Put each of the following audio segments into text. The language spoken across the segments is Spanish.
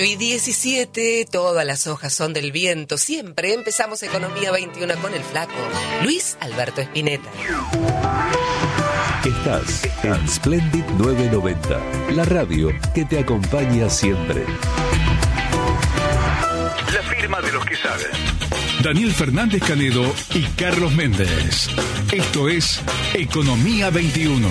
Y 17, todas las hojas son del viento. Siempre empezamos Economía 21 con el flaco Luis Alberto Spinetta. Estás en Splendid 990, la radio que te acompaña siempre. La firma de los que saben. Daniel Fernández Canedo y Carlos Méndez. Esto es Economía 21.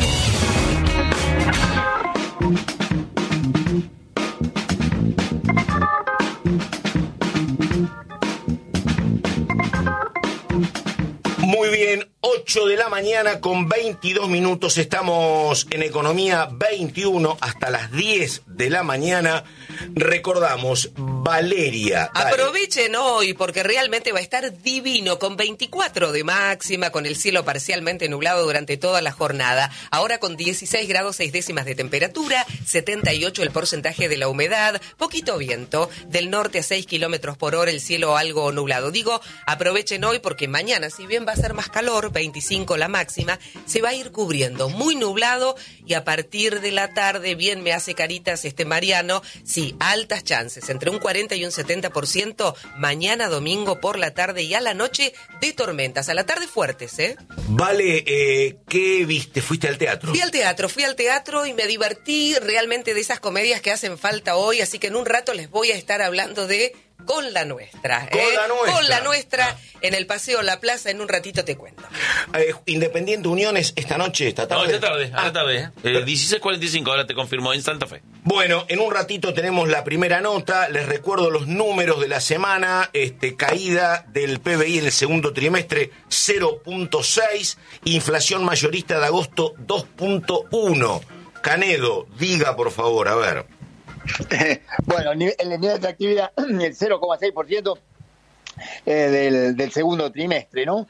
Muy bien, 8 de la mañana con 22 minutos, estamos en Economía 21 hasta las 10 de la mañana. Recordamos, Valeria. Aprovechen hoy porque realmente va a estar divino, con 24 de máxima, con el cielo parcialmente nublado durante toda la jornada. Ahora con 16 grados 6 décimas de temperatura, 78 el porcentaje de la humedad, poquito viento, del norte a 6 kilómetros por hora, el cielo algo nublado. Digo, aprovechen hoy porque mañana, si bien va a ser más calor, 25 la máxima, se va a ir cubriendo, muy nublado, y a partir de la tarde, bien me hace caritas Mariano, sí, altas chances, entre un 40 y un 70%, mañana domingo por la tarde y a la noche de tormentas, a la tarde fuertes, ¿eh? Vale, ¿qué viste? ¿Fuiste al teatro? Fui al teatro y me divertí realmente de esas comedias que hacen falta hoy, así que en un rato les voy a estar hablando de Con la Nuestra. Con la Nuestra, en el Paseo La Plaza, en un ratito te cuento. Independiente Uniones, esta tarde. No, esta tarde. 16:45, ahora te confirmó en Santa Fe. Bueno, en un ratito tenemos la primera nota. Les recuerdo los números de la semana. Caída del PBI en el segundo trimestre, 0.6. Inflación mayorista de agosto, 2.1. Canedo, diga por favor, a ver. Bueno, el nivel de actividad, el 0,6% del segundo trimestre, ¿no?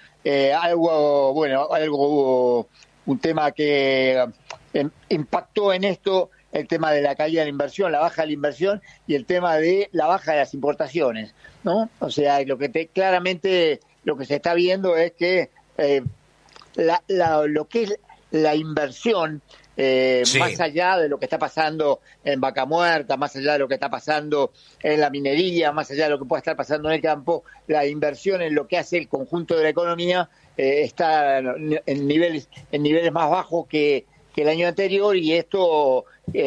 Algo un tema que impactó en esto, el tema de la caída de la inversión, la baja de la inversión y el tema de la baja de las importaciones, ¿no? O sea, claramente lo que se está viendo es que lo que es la inversión, sí, más allá de lo que está pasando en Vaca Muerta, más allá de lo que está pasando en la minería, más allá de lo que pueda estar pasando en el campo, la inversión en lo que hace el conjunto de la economía está en niveles más bajos que el año anterior, y esto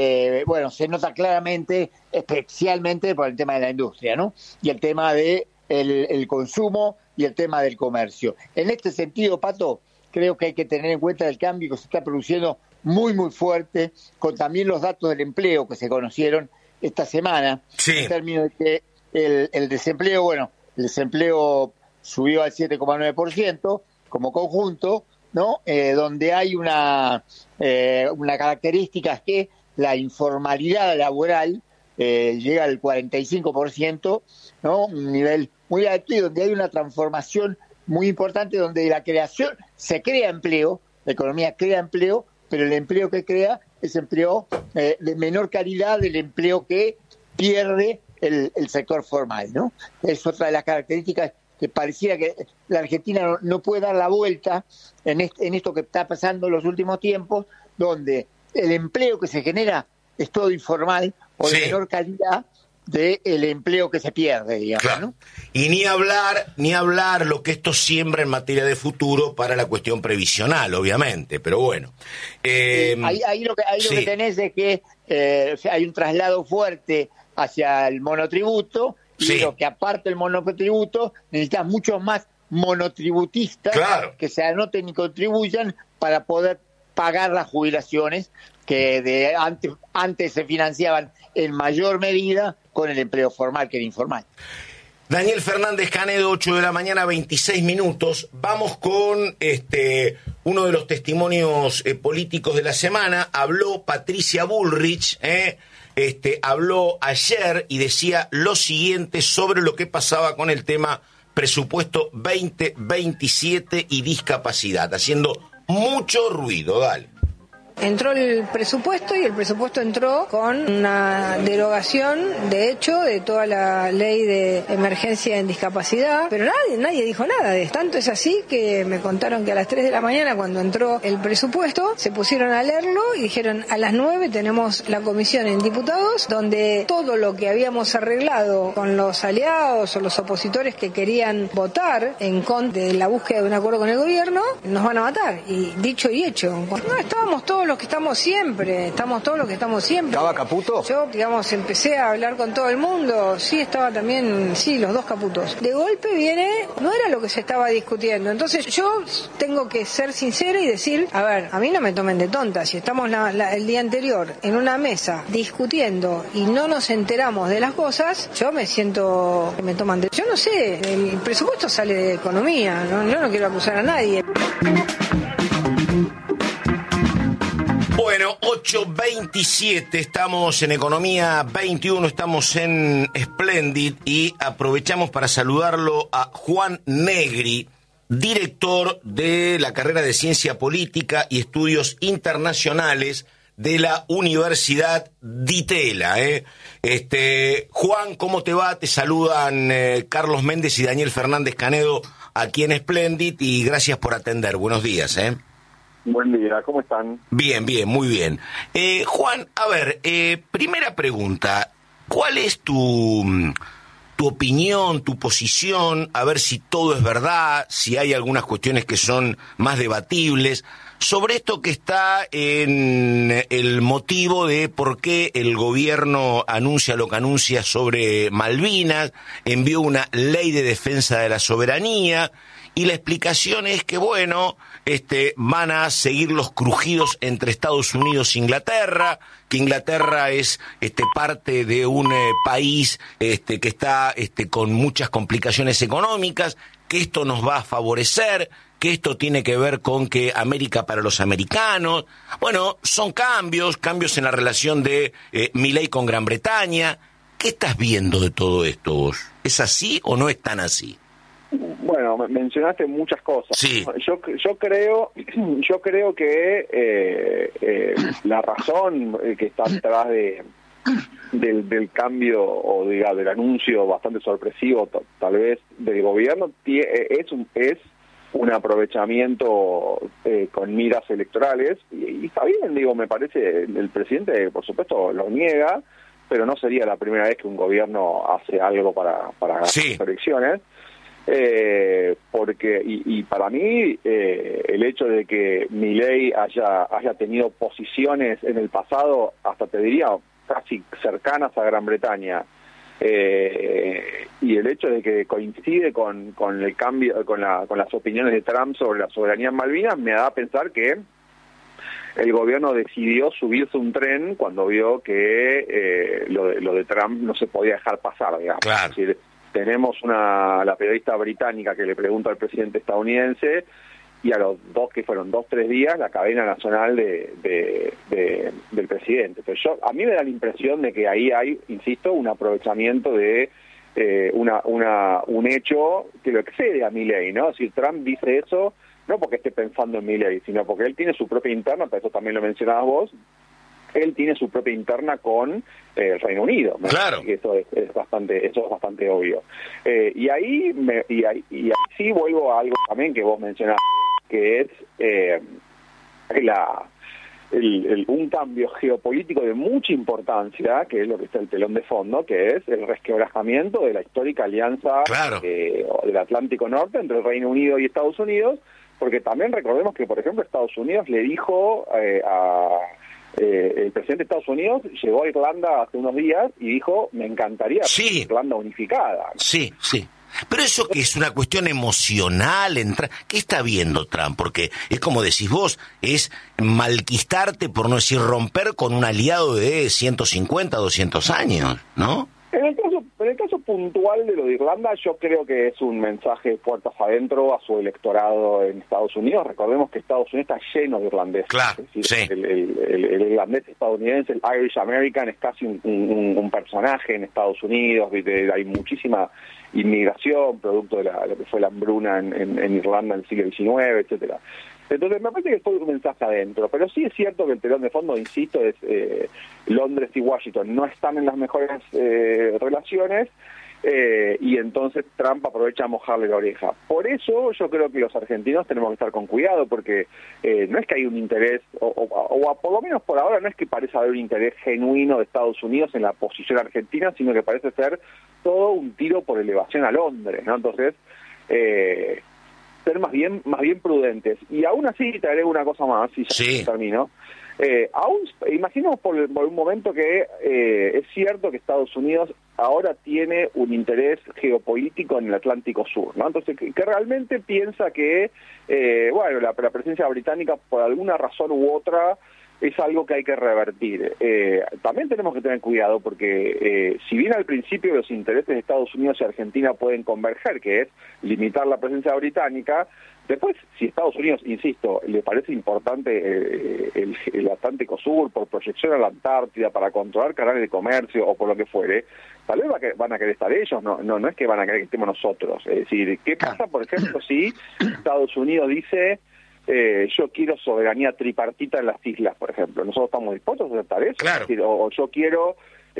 se nota claramente, especialmente por el tema de la industria, ¿no? Y el tema de el consumo y el tema del comercio. En este sentido, Pato, creo que hay que tener en cuenta el cambio que se está produciendo muy, muy fuerte, con también los datos del empleo que se conocieron esta semana, sí, en términos de que el desempleo, el desempleo subió al 7,9% como conjunto, ¿no? Donde hay una característica, es que la informalidad laboral llega al 45%, ¿no? Un nivel muy alto, y donde hay una transformación muy importante, donde se crea empleo, la economía crea empleo, pero el empleo que crea es empleo de menor calidad del empleo que pierde el sector formal, ¿no? Es otra de las características que pareciera que la Argentina no puede dar la vuelta en esto que está pasando en los últimos tiempos, donde el empleo que se genera es todo informal o de menor calidad del empleo que se pierde, digamos, claro, ¿no? Y ni hablar lo que esto siembra en materia de futuro para la cuestión previsional, obviamente, pero bueno. Ahí lo que tenés es que hay un traslado fuerte hacia el monotributo, y lo que aparte del monotributo, necesitas muchos más monotributistas, claro, que se anoten y contribuyan para poder pagar las jubilaciones que antes se financiaban en mayor medida con el empleo formal que el informal. Daniel Fernández Canedo, 8 de la mañana, 26 minutos. Vamos con uno de los testimonios políticos de la semana. Habló Patricia Bullrich, habló ayer y decía lo siguiente sobre lo que pasaba con el tema presupuesto 2027 y discapacidad, haciendo mucho ruido. Dale. Entró el presupuesto y el presupuesto entró con una derogación, de hecho, de toda la ley de emergencia en discapacidad, pero nadie dijo nada de esto. Tanto es así que me contaron que a las 3 de la mañana, cuando entró el presupuesto, se pusieron a leerlo y dijeron: a las 9 tenemos la comisión en diputados, donde todo lo que habíamos arreglado con los aliados o los opositores que querían votar en contra de la búsqueda de un acuerdo con el gobierno, nos van a matar. Y dicho y hecho, no, estábamos todos los que estamos siempre. ¿Estaba Caputo? Yo, empecé a hablar con todo el mundo. Sí, estaba también, los dos Caputos. De golpe viene, no era lo que se estaba discutiendo. Entonces yo tengo que ser sincera y decir, a ver, a mí no me tomen de tonta. Si estamos el día anterior en una mesa discutiendo y no nos enteramos de las cosas, yo me siento que me toman de... Yo no sé, el presupuesto sale de economía, ¿no? Yo no quiero acusar a nadie. Bueno, 8:27, estamos en Economía 21, estamos en Splendid y aprovechamos para saludarlo a Juan Negri, director de la carrera de Ciencia Política y Estudios Internacionales de la Universidad Di Tella. Juan, ¿cómo te va? Te saludan Carlos Méndez y Daniel Fernández Canedo aquí en Splendid y gracias por atender. Buenos días. Buen día, ¿cómo están? Bien, muy bien. Juan, a ver, primera pregunta, ¿cuál es tu opinión, tu posición? A ver si todo es verdad, si hay algunas cuestiones que son más debatibles, sobre esto que está en el motivo de por qué el gobierno anuncia lo que anuncia sobre Malvinas, envió una ley de defensa de la soberanía, y la explicación es que, bueno, van a seguir los crujidos entre Estados Unidos e Inglaterra, que Inglaterra es parte de un país que está con muchas complicaciones económicas, que esto nos va a favorecer, que esto tiene que ver con que América para los americanos. Bueno, son cambios en la relación de Milei con Gran Bretaña. ¿Qué estás viendo de todo esto vos? ¿Es así o no es tan así? Bueno, mencionaste muchas cosas. Sí. Yo creo que la razón que está detrás del cambio o del anuncio bastante sorpresivo tal vez del gobierno es un aprovechamiento con miras electorales y está bien, me parece, el presidente por supuesto lo niega, pero no sería la primera vez que un gobierno hace algo para ganar las elecciones. Porque y para mí el hecho de que Milei haya tenido posiciones en el pasado, hasta te diría casi cercanas a Gran Bretaña, y el hecho de que coincide con el cambio, con las opiniones de Trump sobre la soberanía en Malvinas, me da a pensar que el gobierno decidió subirse un tren cuando vio que lo de Trump no se podía dejar pasar, digamos. Claro. Es decir, tenemos la periodista británica que le pregunta al presidente estadounidense y a los 2-3 días la cadena nacional del presidente. Pero a mí me da la impresión de que ahí hay, insisto, un aprovechamiento de un hecho que lo excede a Milei, ¿no? Si Trump dice eso, no porque esté pensando en Milei, sino porque él tiene su propia interna, pero eso también lo mencionabas vos, él tiene su propia interna con el Reino Unido. Claro. Eso es bastante obvio. Y ahí sí vuelvo a algo también que vos mencionaste, que es un cambio geopolítico de mucha importancia, que es lo que está el telón de fondo, que es el resquebrajamiento de la histórica alianza del Atlántico Norte entre el Reino Unido y Estados Unidos, porque también recordemos que, por ejemplo, Estados Unidos le dijo el presidente de Estados Unidos llegó a Irlanda hace unos días y dijo, me encantaría ver Irlanda unificada. Sí. Pero eso que es una cuestión emocional, ¿qué está viendo Trump? Porque es como decís vos, es malquistarte, por no decir romper, con un aliado de 150, 200 años, ¿no? En el caso puntual de lo de Irlanda, yo creo que es un mensaje puertas adentro a su electorado en Estados Unidos. Recordemos que Estados Unidos está lleno de irlandeses. Claro, es decir, el irlandés estadounidense, el Irish American, es casi un personaje en Estados Unidos. Hay muchísima inmigración, producto de lo que fue la hambruna en Irlanda en el siglo XIX, etcétera. Entonces me parece que fue un mensaje adentro, pero sí es cierto que el telón de fondo, insisto, es Londres y Washington no están en las mejores relaciones, y entonces Trump aprovecha a mojarle la oreja. Por eso yo creo que los argentinos tenemos que estar con cuidado, porque no es que hay un interés, o por lo menos por ahora no es que parece haber un interés genuino de Estados Unidos en la posición argentina, sino que parece ser todo un tiro por elevación a Londres, ¿no? Entonces, ser más bien prudentes. Y aún así te agrego una cosa más, y ya termino. Imaginemos por un momento que es cierto que Estados Unidos ahora tiene un interés geopolítico en el Atlántico Sur, ¿no? Entonces, que realmente piensa que, la presencia británica, por alguna razón u otra, es algo que hay que revertir. También tenemos que tener cuidado porque si bien al principio los intereses de Estados Unidos y Argentina pueden converger, que es limitar la presencia británica, después, si Estados Unidos, insisto, le parece importante el Atlántico Sur por proyección a la Antártida, para controlar canales de comercio o por lo que fuere, tal vez van a querer estar ellos, no es que van a querer que estemos nosotros. Es decir, ¿qué pasa, por ejemplo, si Estados Unidos dice yo quiero soberanía tripartita en las islas, por ejemplo? ¿Nosotros estamos dispuestos a aceptar eso? Claro. Es decir, o yo quiero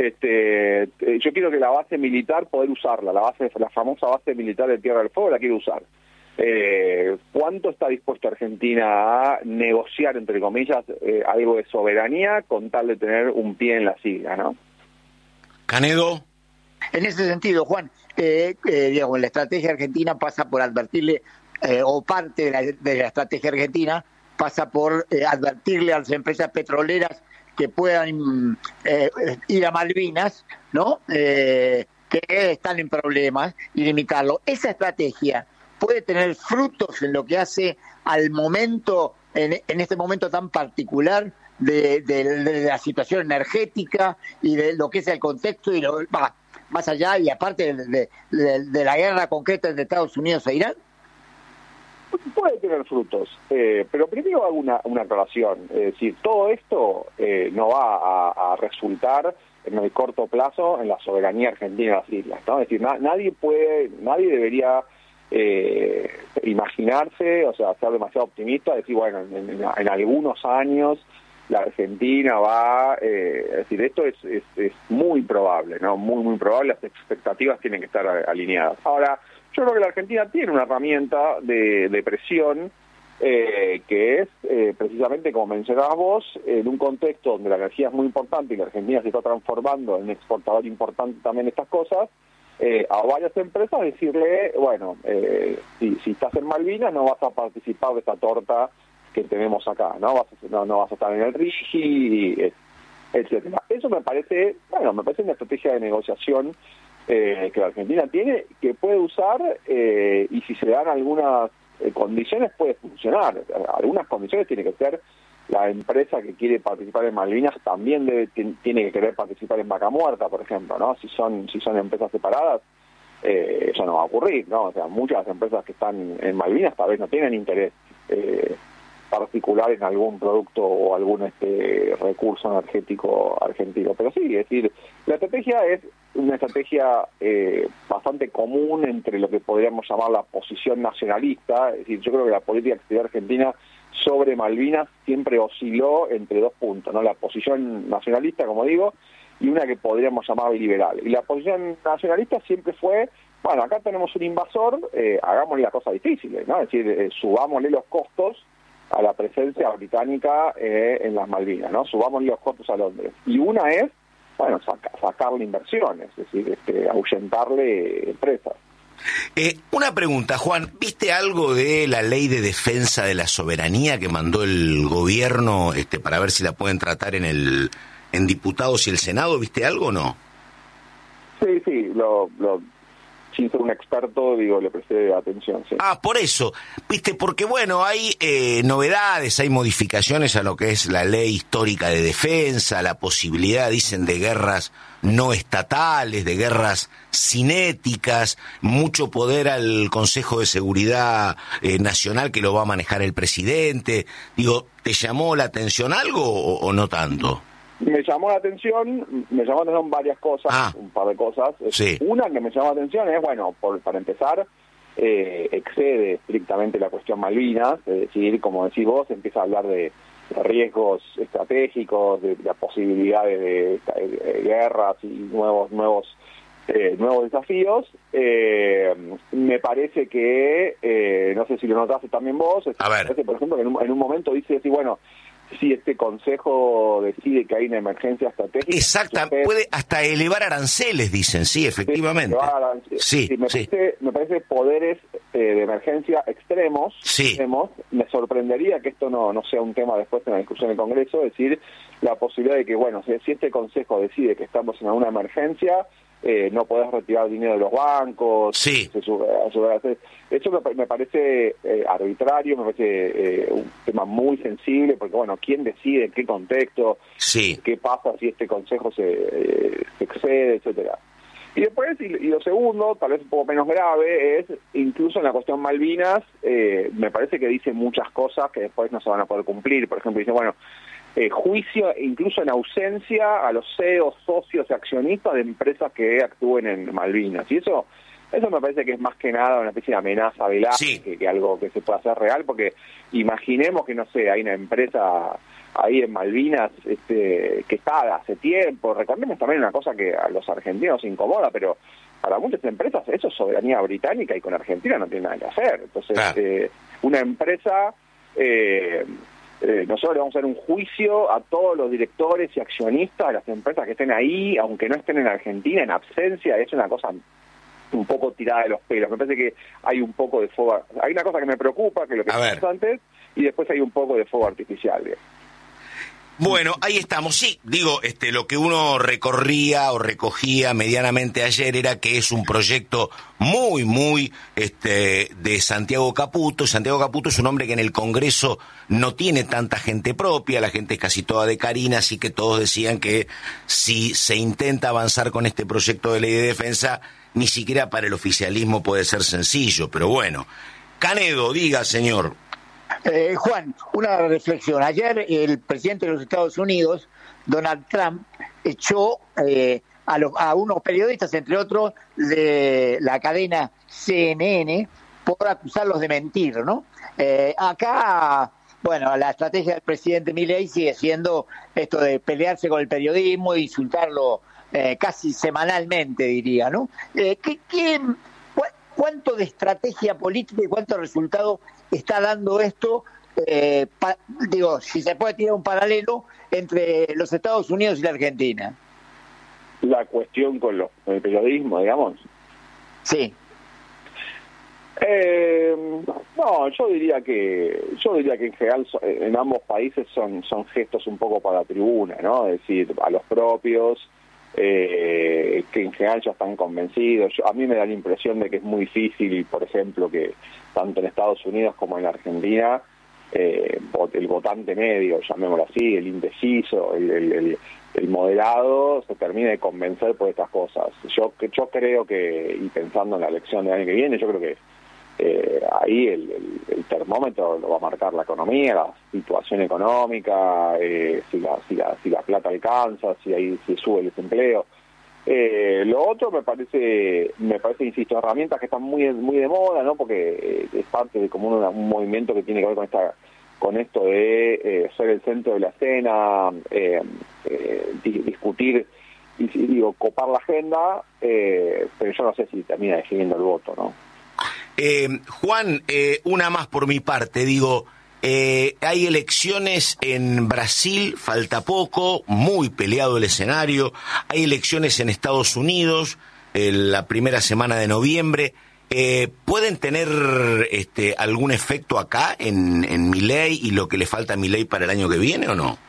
que la base militar, poder usarla, la famosa base militar de Tierra del Fuego, la quiero usar. ¿Cuánto está dispuesto Argentina a negociar, entre comillas, algo de soberanía con tal de tener un pie en las islas, ¿no? Canedo. En ese sentido, Juan, digamos, la estrategia argentina pasa por advertirle, o parte de la estrategia argentina pasa por advertirle a las empresas petroleras que puedan ir a Malvinas, ¿no? Que están en problemas, y limitarlo. Esa estrategia puede tener frutos en lo que hace al momento, en este momento tan particular de la situación energética y de lo que es el contexto, y más allá y aparte de la guerra concreta entre Estados Unidos e Irán. Puede tener frutos, pero primero hago una aclaración. Es decir, todo esto no va a resultar en el corto plazo en la soberanía argentina de las islas, ¿no? Es decir, nadie debería imaginarse, o sea, ser demasiado optimista, decir, bueno, en algunos años la Argentina va, es decir, esto es muy probable, ¿no? Muy probable, las expectativas tienen que estar alineadas. Ahora, yo creo que la Argentina tiene una herramienta de presión que es precisamente, como mencionabas vos, en un contexto donde la energía es muy importante y la Argentina se está transformando en un exportador importante también de estas cosas, a varias empresas decirle, bueno, si estás en Malvinas no vas a participar de esta torta que tenemos acá, no vas a estar en el RIGI, etcétera. Eso me parece una estrategia de negociación que la Argentina tiene, que puede usar, y si se le dan algunas condiciones puede funcionar. Algunas condiciones tiene que ser: la empresa que quiere participar en Malvinas también tiene que querer participar en Vaca Muerta, por ejemplo, ¿no? Si son empresas separadas, eso no va a ocurrir, ¿no? O sea, muchas de las empresas que están en Malvinas tal vez no tienen interés particular en algún producto o algún recurso energético argentino. Pero sí, es decir, la estrategia es una estrategia bastante común entre lo que podríamos llamar la posición nacionalista. Es decir, yo creo que la política exterior argentina sobre Malvinas siempre osciló entre dos puntos, ¿no? La posición nacionalista, como digo, y una que podríamos llamar liberal. Y la posición nacionalista siempre fue, bueno, acá tenemos un invasor, hagámosle las cosas difíciles, ¿no? Es decir, subámosle los costos a la presencia británica en las Malvinas, ¿no? Subámosle los costos a Londres. Y una es, bueno, sacarle inversiones, es decir, ahuyentarle empresas. Una pregunta, Juan, ¿viste algo de la ley de defensa de la soberanía que mandó el gobierno para ver si la pueden tratar en diputados y el Senado? ¿Viste algo o no? Sí, sin ser un experto, le presté atención, sí. Por eso, viste, porque bueno, hay novedades, hay modificaciones a lo que es la ley histórica de defensa, la posibilidad, dicen, de guerras no estatales, de guerras cinéticas, mucho poder al Consejo de Seguridad Nacional, que lo va a manejar el presidente. Digo, ¿te llamó la atención algo o no tanto? Me llamó la atención varias cosas, un par de cosas. Sí. Una que me llamó la atención es, bueno, para empezar, excede estrictamente la cuestión Malvinas, es decir, como decís vos, empieza a hablar de riesgos estratégicos, de las posibilidades de guerras y nuevos desafíos. Me parece que, no sé si lo notaste también vos, me parece, por ejemplo, que en un momento dice así, bueno, si este Consejo decide que hay una emergencia estratégica... Exacto, puede hasta elevar aranceles, dicen, sí, efectivamente. Me parece poderes de emergencia extremos. Me sorprendería que esto no sea un tema después en la discusión del Congreso, es decir, la posibilidad de que, bueno, si este Consejo decide que estamos en alguna emergencia... no podés retirar dinero de los bancos. Eso me parece arbitrario, me parece un tema muy sensible, porque, bueno, ¿quién decide en qué contexto? ¿Qué pasa si este consejo se excede, etcétera? Y después, y lo segundo, tal vez un poco menos grave, es incluso en la cuestión Malvinas, me parece que dice muchas cosas que después no se van a poder cumplir. Por ejemplo, dice, bueno, juicio incluso en ausencia a los CEOs, socios y accionistas de empresas que actúen en Malvinas. Y eso me parece que es más que nada una especie de amenaza velada que algo que se pueda hacer real, porque imaginemos que, no sé, hay una empresa ahí en Malvinas que está hace tiempo. Recordemos también una cosa que a los argentinos incomoda, pero para muchas empresas eso es soberanía británica y con Argentina no tiene nada que hacer. Entonces, una empresa... nosotros le vamos a hacer un juicio a todos los directores y accionistas de las empresas que estén ahí, aunque no estén en Argentina, en absencia. Es una cosa un poco tirada de los pelos. Me parece que hay un poco de fuego. Hay una cosa que me preocupa, que es lo que dijimos antes, y después hay un poco de fuego artificial. Bueno, ahí estamos. Sí, digo, lo que uno recorría o recogía medianamente ayer era que es un proyecto muy, de Santiago Caputo. Santiago Caputo es un hombre que en el Congreso no tiene tanta gente propia, la gente es casi toda de Karina, así que todos decían que si se intenta avanzar con este proyecto de ley de defensa, ni siquiera para el oficialismo puede ser sencillo, pero bueno. Canedo, diga, señor. Juan, una reflexión. Ayer el presidente de los Estados Unidos, Donald Trump, echó a unos periodistas, entre otros, de la cadena CNN, por acusarlos de mentir, ¿no? Acá, bueno, la estrategia del presidente Milei sigue siendo esto de pelearse con el periodismo e insultarlo casi semanalmente, diría, ¿no? ¿Cuánto de estrategia política y cuánto resultado está dando esto? Si se puede tirar un paralelo entre los Estados Unidos y la Argentina. La cuestión con el periodismo, digamos. Sí. No, yo diría que en general en ambos países son gestos un poco para la tribuna, ¿no? Es decir, a los propios, que en general ya están convencidos. A mí me da la impresión de que es muy difícil, por ejemplo, que tanto en Estados Unidos como en Argentina, el votante medio, llamémoslo así, el indeciso, el moderado, se termine de convencer por estas cosas. Yo creo que, y pensando en la elección del año que viene, yo creo que ahí el termómetro lo va a marcar la economía, la situación económica, si la plata alcanza, si sube el desempleo. Lo otro me parece, insisto, herramientas que están muy de moda, ¿no? Porque es parte de como un movimiento que tiene que ver con esto de ser el centro de la escena, discutir y copar la agenda, pero yo no sé si termina definiendo el voto, ¿no? Juan, una más por mi parte, digo, hay elecciones en Brasil, falta poco, muy peleado el escenario, hay elecciones en Estados Unidos, la primera semana de noviembre, ¿pueden tener algún efecto acá en Milei y lo que le falta a Milei para el año que viene o no?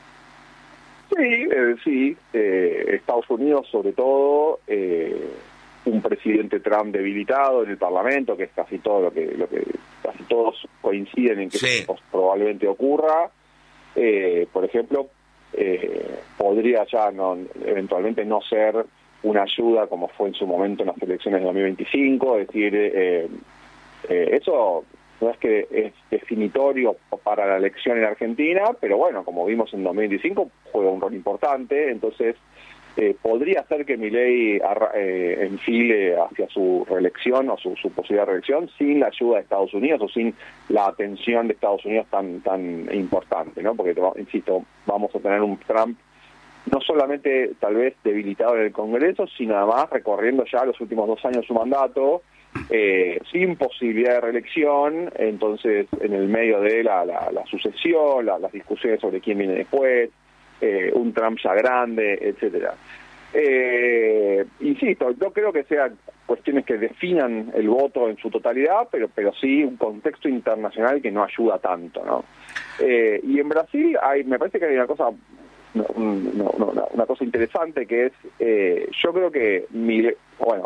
Sí, Estados Unidos sobre todo, un presidente Trump debilitado en el Parlamento, que es casi todo lo que casi todos coinciden en que probablemente ocurra. Por ejemplo, podría ya eventualmente no ser una ayuda como fue en su momento en las elecciones de 2025, es decir, eso no es que es definitorio para la elección en Argentina, pero bueno, como vimos en 2025, juega un rol importante. Entonces podría ser que Milei enfile hacia su reelección o su posibilidad de reelección sin la ayuda de Estados Unidos o sin la atención de Estados Unidos tan importante, ¿no? Porque, insisto, vamos a tener un Trump no solamente tal vez debilitado en el Congreso, sino además recorriendo ya los últimos 2 años de su mandato, sin posibilidad de reelección, entonces en el medio de la sucesión, las discusiones sobre quién viene después, un Trump ya grande, etcétera. Insisto, no creo que sean cuestiones que definan el voto en su totalidad, pero sí un contexto internacional que no ayuda tanto, ¿no? Y en Brasil me parece que hay una cosa interesante que es, yo creo que Milei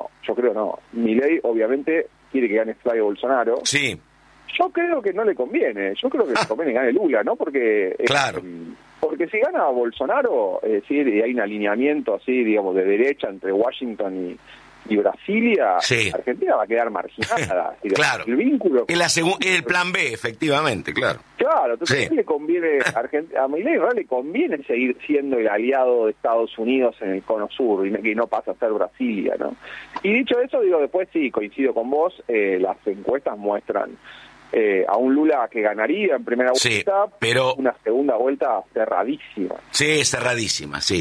obviamente quiere que gane Jair Bolsonaro. Sí. Yo creo que no le conviene, yo creo que le conviene que gane Lula, ¿no? Porque claro. Porque si gana Bolsonaro, y hay un alineamiento así, digamos, de derecha entre Washington y Brasilia, sí. Argentina va a quedar marginada. Claro. El vínculo... el plan B, efectivamente, claro. Claro, entonces sí. le conviene a Milei le conviene seguir siendo el aliado de Estados Unidos en el Cono Sur y que no pasa a ser Brasilia, ¿no? Y dicho eso, después sí, coincido con vos, las encuestas muestran a un Lula que ganaría en primera vuelta, pero una segunda vuelta cerradísima. Sí, cerradísima, sí.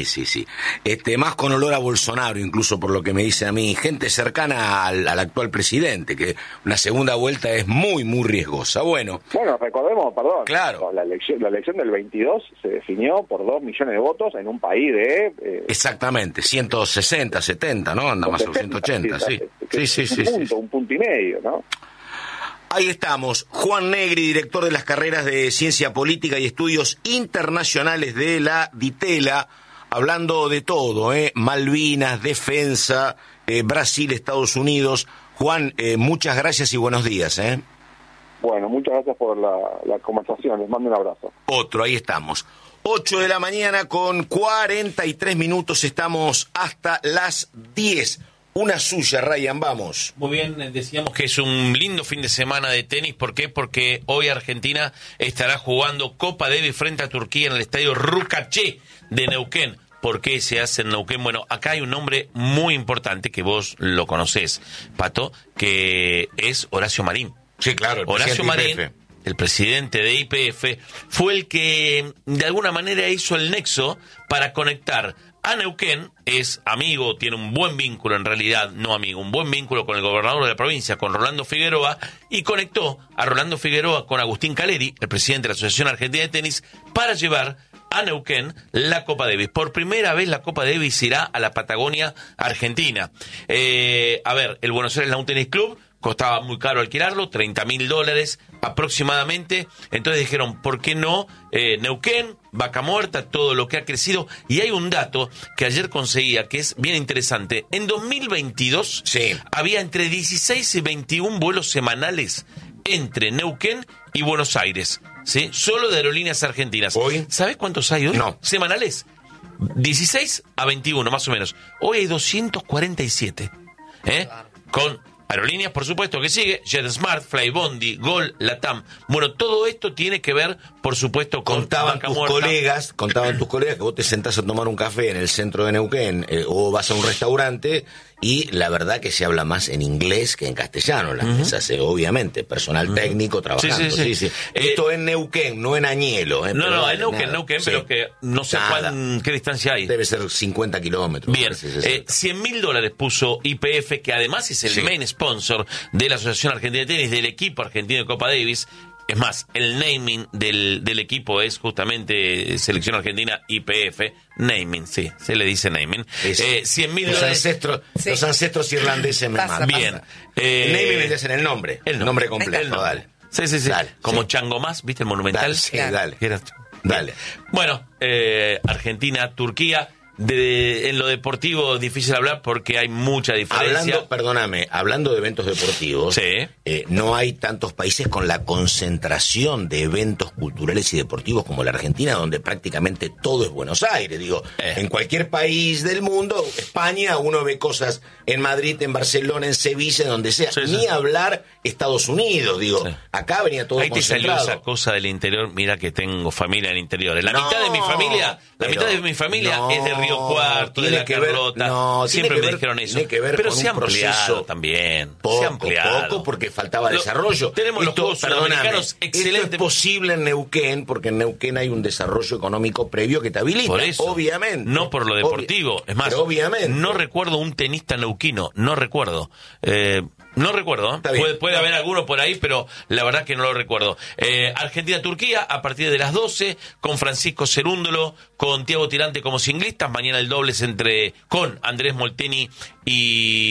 Más con olor a Bolsonaro, incluso por lo que me dice a mí, gente cercana al actual presidente, que una segunda vuelta es muy, muy riesgosa. Bueno, recordemos, claro. la elección del 22 se definió por 2 millones de votos en un país de... exactamente, 160, 70, ¿no? Anda más o 180, sí. Un punto y medio, ¿no? Ahí estamos, Juan Negri, director de las carreras de Ciencia Política y Estudios Internacionales de la DITELA, hablando de todo, Malvinas, defensa, Brasil, Estados Unidos. Juan, muchas gracias y buenos días. Bueno, muchas gracias por la conversación, les mando un abrazo. Ahí estamos. 8 de la mañana con 43 minutos, estamos hasta las 10. Una suya, Ryan, vamos. Muy bien, decíamos que es un lindo fin de semana de tenis. ¿Por qué? Porque hoy Argentina estará jugando Copa Davis frente a Turquía en el estadio Rukache de Neuquén. ¿Por qué se hace en Neuquén? Bueno, acá hay un nombre muy importante que vos lo conocés, Pato, que es Horacio Marín. Sí, claro, Horacio Marín, el presidente de YPF, fue el que de alguna manera hizo el nexo para conectar a Neuquén. Es amigo, tiene un buen vínculo, en realidad, no amigo, un buen vínculo con el gobernador de la provincia, con Rolando Figueroa, y conectó a Rolando Figueroa con Agustín Caleri, el presidente de la Asociación Argentina de Tenis, para llevar a Neuquén la Copa Davis. Por primera vez la Copa Davis irá a la Patagonia Argentina. El Buenos Aires Lawn Tennis Club costaba muy caro alquilarlo, $30.000 aproximadamente. Entonces dijeron, ¿por qué no Neuquén, Vaca Muerta, todo lo que ha crecido? Y hay un dato que ayer conseguía que es bien interesante. En 2022 había entre 16 y 21 vuelos semanales entre Neuquén y Buenos Aires, ¿sí? Solo de aerolíneas argentinas. ¿Hoy? ¿Sabes cuántos hay hoy? No. Semanales. 16 a 21, más o menos. Hoy hay 247. Con aerolíneas, por supuesto, que sigue, JetSmart, Flybondi, Gol, Latam. Bueno, todo esto tiene que ver, por supuesto, con Contaban tus colegas que vos te sentás a tomar un café en el centro de Neuquén o vas a un restaurante y la verdad que se habla más en inglés que en castellano. Las mesas, obviamente, personal técnico trabajando. Sí. Esto en Neuquén, no en Añelo. No, en Neuquén, pero que no sé qué distancia hay. Debe ser 50 kilómetros. Bien, $100.000 puso YPF, que además es el main sponsor de la Asociación Argentina de Tenis, del equipo argentino de Copa Davis. Es más, el naming del equipo es justamente Selección Argentina YPF. Naming, sí, se le dice naming. $100.000. Los ancestros irlandeses me matan. Bien. El naming es en el nombre. El nombre completo, dale. Sí. Dale, como Chango Más, ¿viste el Monumental? Dale. Bueno, Argentina, Turquía. En lo deportivo difícil hablar porque hay mucha diferencia. Hablando de eventos deportivos, no hay tantos países con la concentración de eventos culturales y deportivos como la Argentina, donde prácticamente todo es Buenos Aires. En cualquier país del mundo, España, uno ve cosas en Madrid, en Barcelona, en Sevilla, donde sea. Ni hablar Estados Unidos, acá venía todo concentrado. Ahí te salió esa cosa del interior. Mira que tengo familia en el interior. La mitad de mi familia es de Río Río Cuarto, de la Carlota. Siempre me dijeron eso. Tiene que ver pero con se ha un ampliado proceso también. poco, se ha ampliado. Poco porque faltaba desarrollo. Tenemos los Juegos Sudamericanos excelentes. Esto es posible en Neuquén, porque en Neuquén hay un desarrollo económico previo que te habilita. Por eso, obviamente. No por lo deportivo. Es más, obviamente. No recuerdo un tenista neuquino. No recuerdo. No recuerdo, puede haber alguno por ahí, pero la verdad que no lo recuerdo. Argentina-Turquía a partir de las 12, con Francisco Cerúndolo, con Tiago Tirante como singlistas. Mañana el dobles con Andrés Molteni y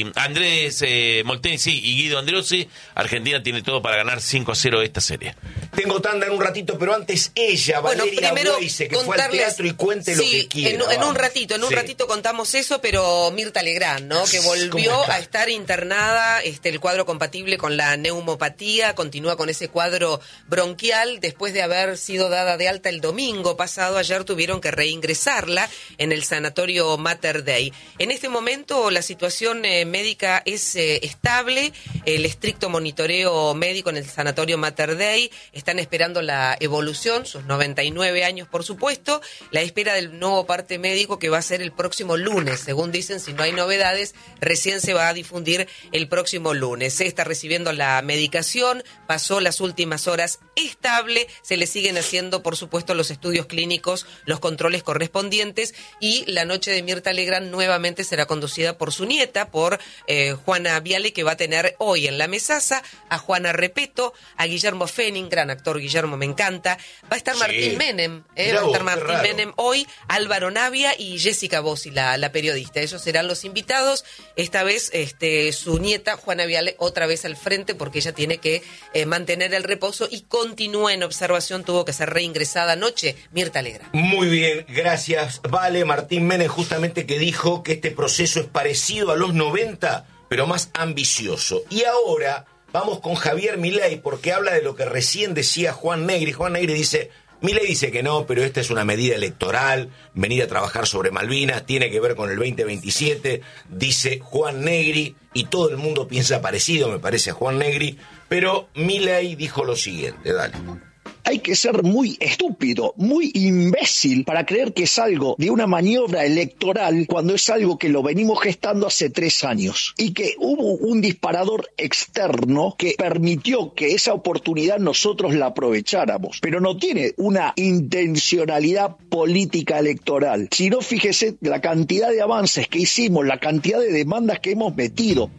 Guido Andreossi. Argentina tiene todo para ganar 5-0 esta serie. Tengo tanda en un ratito, pero antes ella, Valeria Bueise, que fue al teatro y cuente lo que quiera. En un ratito contamos eso, pero Mirta Legrand, ¿no? Que volvió a estar internada, el cuadro compatible con la neumopatía, continúa con ese cuadro bronquial, después de haber sido dada de alta el domingo pasado. Ayer tuvieron que reingresarla en el sanatorio Mater Dei. En este momento la situación médica es estable, el estricto monitoreo médico en el sanatorio Mater Dei, están esperando la evolución, sus 99 años por supuesto, la espera del nuevo parte médico que va a ser el próximo lunes, según dicen, si no hay novedades, recién se va a difundir el próximo lunes. Se está recibiendo la medicación, pasó las últimas horas estable, se le siguen haciendo por supuesto los estudios clínicos, los controles correspondientes, y la noche de Mirta Legrand nuevamente será conducida por su nieta, por Juana Viale, que va a tener hoy en la mesaza a Juana Repeto, a Guillermo Fenning, gran actor Guillermo, me encanta, va a estar Martín Menem, va a estar Martín Menem hoy, Álvaro Navia y Jessica Bossi, la periodista. Ellos serán los invitados, esta vez su nieta Juana Viale otra vez al frente, porque ella tiene que mantener el reposo y continúa en observación, tuvo que ser reingresada anoche Mirta Legrand. Muy bien, gracias. Vale, Martín Menem justamente que dijo que este proceso es parecido a los 90, pero más ambicioso. Y ahora vamos con Javier Milei, porque habla de lo que recién decía Juan Negri. Juan Negri dice, Milei dice que no, pero esta es una medida electoral, venir a trabajar sobre Malvinas, tiene que ver con el 2027, dice Juan Negri, y todo el mundo piensa parecido, me parece, a Juan Negri, pero Milei dijo lo siguiente, dale. Hay que ser muy estúpido, muy imbécil para creer que es algo de una maniobra electoral cuando es algo que lo venimos gestando hace 3 años y que hubo un disparador externo que permitió que esa oportunidad nosotros la aprovecháramos, pero no tiene una intencionalidad política electoral. Si no, fíjese la cantidad de avances que hicimos, la cantidad de demandas que hemos metido.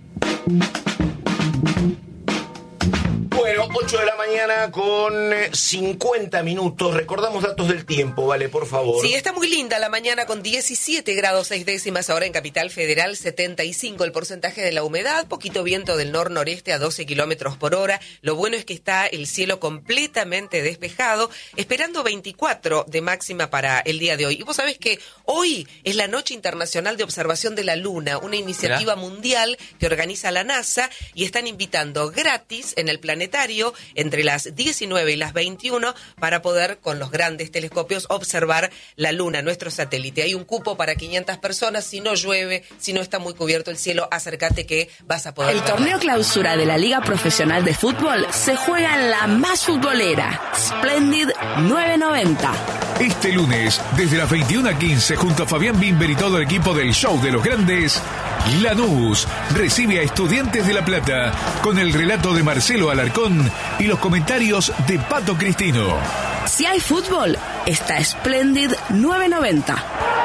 Bueno, 8 de la mañana con 50 minutos. Recordamos datos del tiempo, ¿vale? Por favor. Sí, está muy linda la mañana con 17 grados 6 décimas ahora en Capital Federal, 75 el porcentaje de la humedad, poquito viento del nor-noreste a 12 kilómetros por hora. Lo bueno es que está el cielo completamente despejado, esperando 24 de máxima para el día de hoy. Y vos sabés que hoy es la Noche Internacional de Observación de la Luna, una iniciativa mundial que organiza la NASA, y están invitando gratis en el planetario entre las 19 y las 21 para poder con los grandes telescopios observar la Luna, nuestro satélite. Hay un cupo para 500 personas, si no llueve, si no está muy cubierto el cielo, acércate que vas a poder. El torneo clausura de la Liga Profesional de Fútbol se juega en la más futbolera, Splendid 990. Este lunes, desde las 21:15, junto a Fabián Bimber y todo el equipo del Show de los Grandes, Lanús recibe a Estudiantes de La Plata con el relato de Marcelo Alarcón y los comentarios de Pato Cristino. Si hay fútbol, está Splendid 990.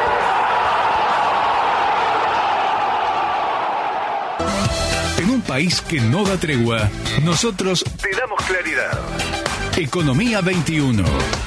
En un país que no da tregua, nosotros te damos claridad. Economía 21.